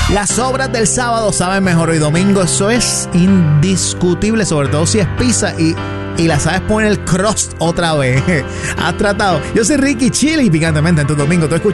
Las sobras del sábado saben mejor hoy domingo, eso es indiscutible, sobre todo si es pizza y la sabes poner el crust otra vez. Has tratado. Yo soy Ricky Chili, picantemente en tu domingo. Tú escuchas